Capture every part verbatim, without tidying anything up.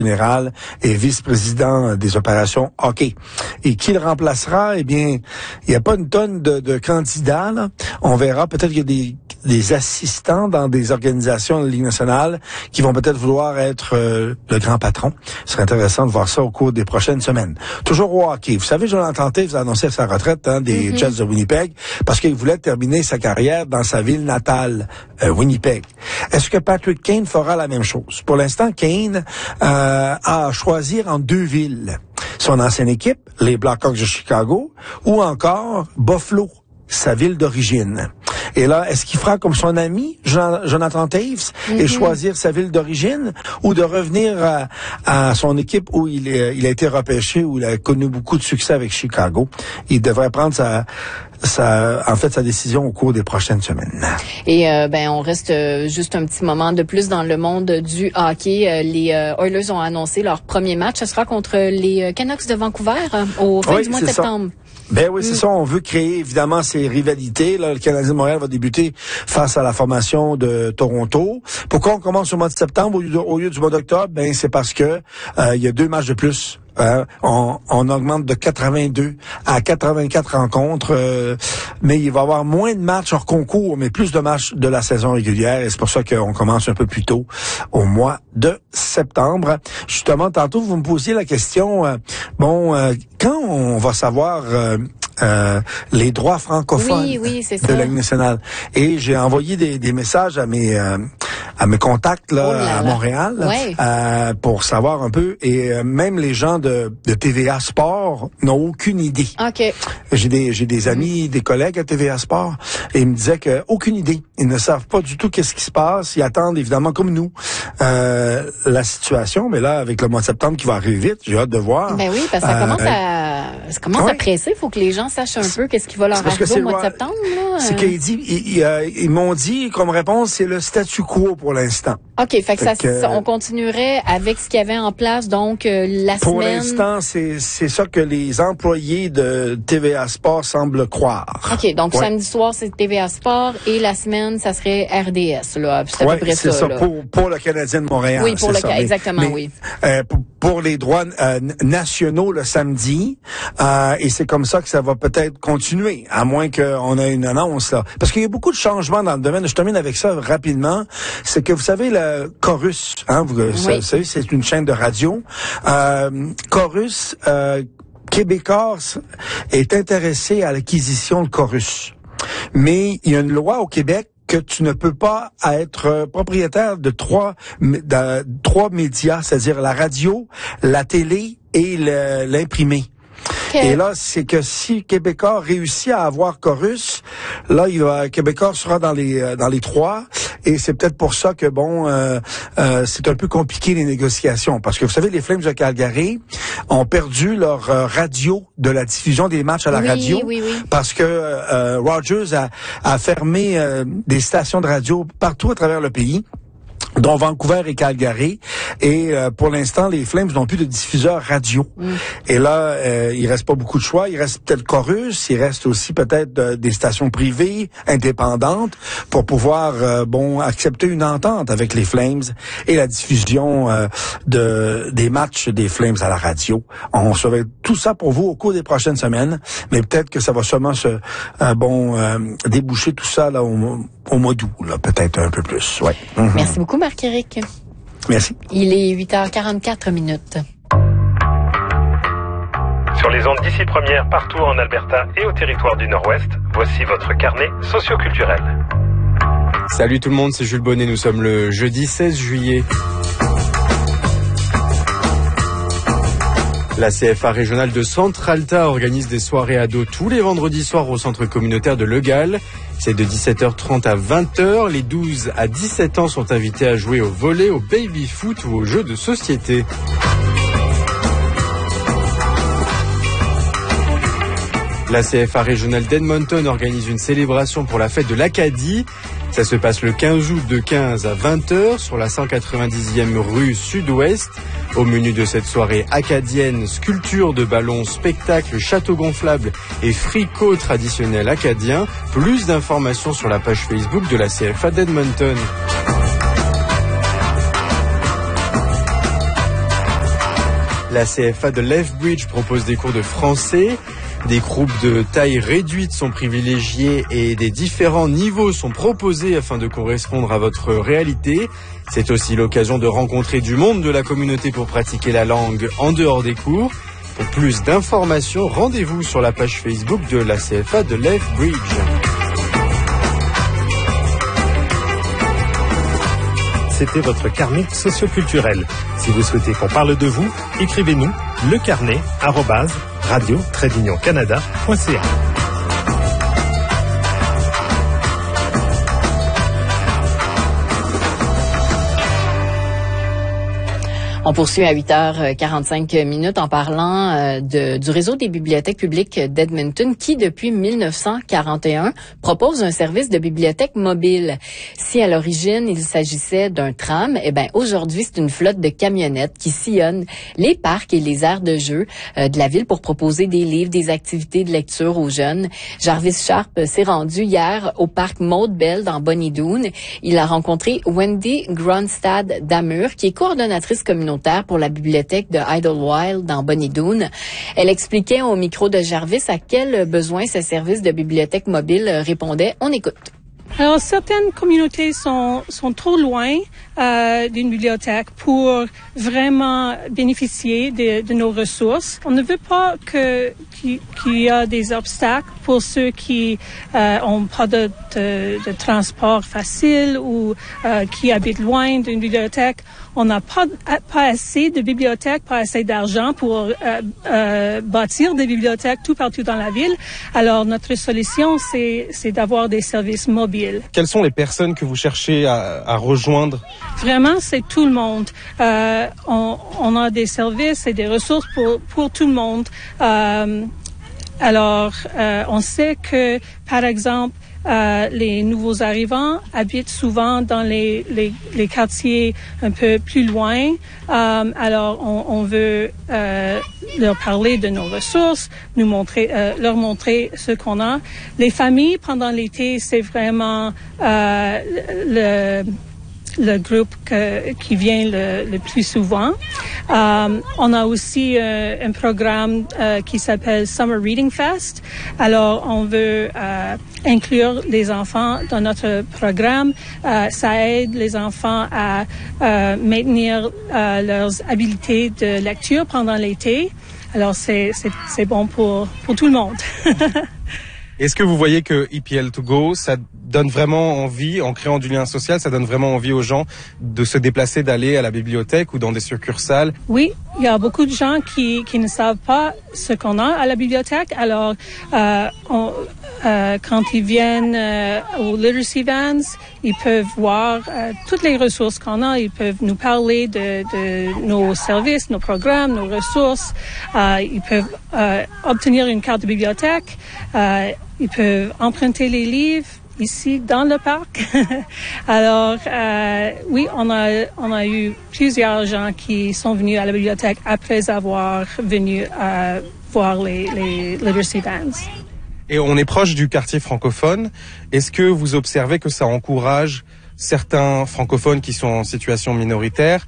général et vice-président des opérations hockey. Et qui le remplacera? Eh bien, il n'y a pas une tonne de, de candidats, là. On verra. Peut-être qu'il y a des, des assistants dans des organisations de la Ligue nationale qui vont peut-être vouloir être euh, le grand patron. Ce serait intéressant de voir ça au cours des prochaines semaines. Toujours au hockey. Vous savez, Jonathan Toews a annoncé sa retraite hein, des mm-hmm. Jets de Winnipeg parce qu'il voulait terminer sa carrière dans sa ville natale, euh, Winnipeg. Est-ce que Patrick Kane fera la même chose? Pour l'instant, Kane euh, a à choisir en deux villes. Son ancienne équipe, les Blackhawks de Chicago, ou encore Buffalo, sa ville d'origine. Et là, est-ce qu'il fera comme son ami, Jonathan Toews, mm-hmm. et choisir sa ville d'origine, ou de revenir à, à son équipe où il, est, il a été repêché, où il a connu beaucoup de succès avec Chicago? Il devrait prendre sa... Ça, en fait, sa décision au cours des prochaines semaines. Et euh, ben, on reste euh, juste un petit moment de plus dans le monde du hockey. Euh, les euh, Oilers ont annoncé leur premier match. Ce sera contre les euh, Canucks de Vancouver euh, au fin oui, du mois de septembre. Ça. Ben oui, c'est mm. ça. On veut créer évidemment ces rivalités. Là, le Canadien de Montréal va débuter face à la formation de Toronto. Pourquoi on commence au mois de septembre au lieu, de, au lieu du mois d'octobre? Ben c'est parce que euh, il y a deux matchs de plus. Euh, on, on augmente de quatre-vingt-deux à quatre-vingt-quatre rencontres, euh, mais il va y avoir moins de matchs hors concours, mais plus de matchs de la saison régulière, et c'est pour ça qu'on commence un peu plus tôt, au mois de septembre. Justement, tantôt, vous me posiez la question, euh, bon, euh, quand on va savoir... Euh, Euh, les droits francophones oui, oui, c'est de ça. la Ligue nationale. Et j'ai envoyé des, des messages à mes euh, à mes contacts là, oh là, là. à Montréal ouais. euh, pour savoir un peu. Et euh, même les gens de, de T V A Sport n'ont aucune idée. Ok. J'ai des j'ai des amis, des collègues à T V A Sport, et ils me disaient que aucune idée. Ils ne savent pas du tout qu'est-ce qui se passe. Ils attendent évidemment comme nous euh, la situation. Mais là, avec le mois de septembre qui va arriver vite, j'ai hâte de voir. Ben oui, parce que ça euh, commence à ça commence ouais. à presser. Il faut que les gens sachent un peu qu'est-ce qui va leur arriver au mois de septembre. Là. C'est qu'ils dit, ils, ils, euh, ils m'ont dit comme réponse, c'est le statu quo pour l'instant. OK, fait que, fait ça, que on continuerait avec ce qu'il y avait en place, donc euh, la pour semaine... Pour l'instant, c'est c'est ça que les employés de T V A Sport semblent croire. OK, donc ouais. samedi soir, c'est T V A Sport, et la semaine, ça serait R D S, là. C'est à ouais, peu près c'est ça, ça là. Pour, pour le Canadien de Montréal. Oui, pour le ça, exactement, mais, oui. Euh, pour, pour les droits euh, nationaux le samedi, euh, et c'est comme ça que ça va peut-être continuer, à moins qu'on ait une annonce, là. Parce qu'il y a beaucoup de changements dans le domaine. Je termine avec ça rapidement. C'est que, vous savez, le Chorus, hein, vous, oui. savez, c'est une chaîne de radio. Euh, Chorus, euh, Québécois est intéressé à l'acquisition de Chorus. Mais il y a une loi au Québec que tu ne peux pas être propriétaire de trois, de, trois médias, c'est-à-dire la radio, la télé et le, l'imprimé. Okay. Et là, c'est que si Québécois réussit à avoir Chorus, là, il va, Québécois sera dans les dans les trois. Et c'est peut-être pour ça que bon, euh, euh, c'est un peu compliqué les négociations, parce que vous savez, les Flames de Calgary ont perdu leur euh, radio de la diffusion des matchs à la oui, radio, oui, oui. parce que euh, Rogers a, a fermé euh, des stations de radio partout à travers le pays, dont Vancouver et Calgary, et euh, pour l'instant, les Flames n'ont plus de diffuseurs radio. Mm. Et là, euh, il reste pas beaucoup de choix. Il reste peut-être Chorus, il reste aussi peut-être euh, des stations privées, indépendantes, pour pouvoir, euh, bon, accepter une entente avec les Flames et la diffusion euh, de des matchs des Flames à la radio. On surveille tout ça pour vous au cours des prochaines semaines, mais peut-être que ça va seulement se, euh, bon, euh, déboucher tout ça là au, au mois d'août, là, peut-être un peu plus. Ouais. Mm-hmm. Merci beaucoup, Marc-Éric. Merci. Il est huit heures quarante-quatre minutes. Sur les ondes d'ici première, partout en Alberta et au territoire du Nord-Ouest, voici votre carnet socioculturel. Salut tout le monde, c'est Jules Bonnet. Nous sommes le jeudi seize juillet. La C F A régionale de Centre-Alta organise des soirées ados tous les vendredis soirs au centre communautaire de Le Gall. C'est de dix-sept heures trente à vingt heures. Les douze à dix-sept ans sont invités à jouer au volley, au baby-foot ou aux jeux de société. La C F A régionale d'Edmonton organise une célébration pour la fête de l'Acadie. Ça se passe le quinze août de quinze à vingt heures sur la cent quatre-vingt-dixième rue Sud-Ouest. Au menu de cette soirée acadienne, sculpture de ballons, spectacle, château gonflable et fricot traditionnel acadien. Plus d'informations sur la page Facebook de la C F A d'Edmonton. La C F A de Lethbridge propose des cours de français. Des groupes de taille réduite sont privilégiés et des différents niveaux sont proposés afin de correspondre à votre réalité. C'est aussi l'occasion de rencontrer du monde de la communauté pour pratiquer la langue en dehors des cours. Pour plus d'informations, rendez-vous sur la page Facebook de la C F A de Lethbridge. C'était votre carnet socioculturel. Si vous souhaitez qu'on parle de vous, écrivez-nous lecarnet arobase radio tiret d'union canada point c a. On poursuit à huit heures quarante-cinq minutes en parlant euh, de, du réseau des bibliothèques publiques d'Edmonton qui, depuis mille neuf cent quarante et un, propose un service de bibliothèque mobile. Si à l'origine, il s'agissait d'un tram, eh ben aujourd'hui, c'est une flotte de camionnettes qui sillonnent les parcs et les aires de jeu euh, de la ville pour proposer des livres, des activités de lecture aux jeunes. Jarvis Sharp s'est rendu hier au parc Maud Bell dans Bonnie-Doon. Il a rencontré Wendy Gronstad Damur, qui est coordonnatrice communautaire pour la bibliothèque de Idlewild dans Bonnie-Doon. Elle expliquait au micro de Jarvis à quels besoins ce service de bibliothèque mobile répondait. On écoute. Alors, certaines communautés sont, sont trop loin euh, d'une bibliothèque pour vraiment bénéficier de, de nos ressources. On ne veut pas que qu'il, qu'il y a des obstacles pour ceux qui euh, ont pas de, de, de transport facile ou euh, qui habitent loin d'une bibliothèque. On n'a pas, pas assez de bibliothèques, pas assez d'argent pour euh, euh, bâtir des bibliothèques tout partout dans la ville. Alors, notre solution, c'est, c'est d'avoir des services mobiles. Quelles sont les personnes que vous cherchez à, à rejoindre? Vraiment, c'est tout le monde. Euh, on, on a des services et des ressources pour, pour tout le monde. Euh, alors, euh, on sait que, par exemple, Euh, les nouveaux arrivants habitent souvent dans les, les, les quartiers un peu plus loin. Euh, alors, on, on veut euh, leur parler de nos ressources, nous montrer, euh, leur montrer ce qu'on a. Les familles, pendant l'été, c'est vraiment euh, le... le groupe que, qui vient le, le plus souvent. Euh, on a aussi euh, un programme euh, qui s'appelle Summer Reading Fest. Alors, on veut euh, inclure les enfants dans notre programme. Euh, ça aide les enfants à euh, maintenir euh, leurs habiletés de lecture pendant l'été. Alors, c'est, c'est, c'est bon pour, pour tout le monde. Est-ce que vous voyez que E P L to Go, ça donne vraiment envie, en créant du lien social, ça donne vraiment envie aux gens de se déplacer, d'aller à la bibliothèque ou dans des succursales? Oui, il y a beaucoup de gens qui, qui ne savent pas ce qu'on a à la bibliothèque. Alors, euh, on, euh, quand ils viennent euh, aux Literacy Vans, ils peuvent voir euh, toutes les ressources qu'on a. Ils peuvent nous parler de, de nos services, nos programmes, nos ressources. Euh, ils peuvent euh, obtenir une carte de bibliothèque. Euh, ils peuvent emprunter les livres ici dans le parc. Alors, euh, oui, on a on a eu plusieurs gens qui sont venus à la bibliothèque après avoir venu euh, voir les, les Literacy Vans. Et on est proche du quartier francophone. Est-ce que vous observez que ça encourage certains francophones qui sont en situation minoritaire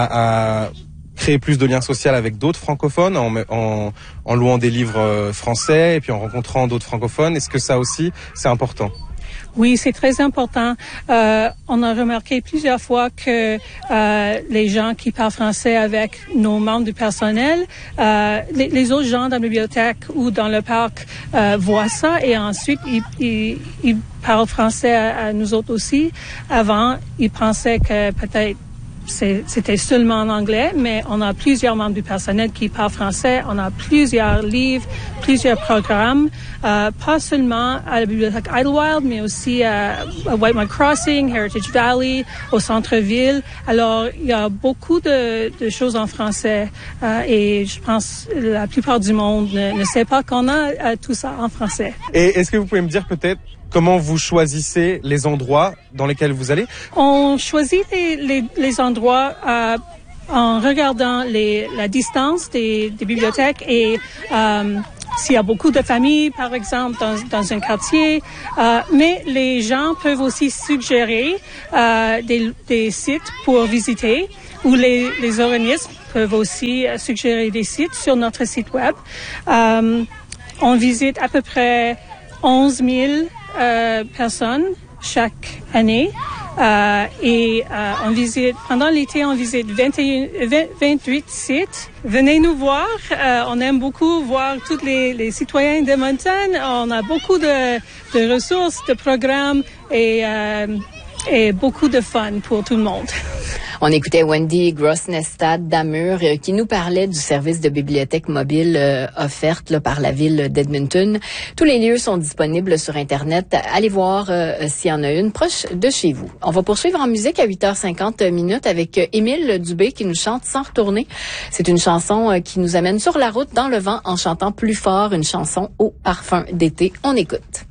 à, à créer plus de liens sociaux avec d'autres francophones en, en, en louant des livres français et puis en rencontrant d'autres francophones? Est-ce que ça aussi, c'est important? Oui, c'est très important. Euh, on a remarqué plusieurs fois que euh, les gens qui parlent français avec nos membres du personnel, euh, les, les autres gens dans la bibliothèque ou dans le parc euh, voient ça et ensuite ils, ils, ils parlent français à, à nous autres aussi. Avant, ils pensaient que peut-être C'est, c'était seulement en anglais, mais on a plusieurs membres du personnel qui parlent français. On a plusieurs livres, plusieurs programmes, euh, pas seulement à la bibliothèque Idlewild, mais aussi à, à Whitemud Crossing, Heritage Valley, au centre-ville. Alors, il y a beaucoup de, de choses en français euh, et je pense que la plupart du monde ne, ne sait pas qu'on a euh, tout ça en français. Et est-ce que vous pouvez me dire peut-être comment vous choisissez les endroits dans lesquels vous allez? On choisit les, les, les endroits euh, en regardant les, la distance des, des bibliothèques et euh, s'il y a beaucoup de familles, par exemple, dans, dans un quartier. Euh, mais les gens peuvent aussi suggérer euh, des, des sites pour visiter ou les, les organismes peuvent aussi euh, suggérer des sites sur notre site web. Euh, on visite à peu près onze mille euh, personnes chaque année. Euh, et euh, on visite, pendant l'été, on visite vingt et un, vingt, vingt-huit sites. Venez nous voir. Euh, on aime beaucoup voir tous les, les citoyens d'Edmonton. On a beaucoup de, de ressources, de programmes et, euh, et beaucoup de fun pour tout le monde. On écoutait Wendy Grossnestad d'Amur euh, qui nous parlait du service de bibliothèque mobile euh, offerte là, par la ville d'Edmonton. Tous les lieux sont disponibles sur Internet. Allez voir euh, s'il y en a une proche de chez vous. On va poursuivre en musique à huit heures cinquante minutes avec euh, Émile Dubé qui nous chante Sans retourner. C'est une chanson euh, qui nous amène sur la route dans le vent en chantant plus fort, une chanson au parfum d'été. On écoute.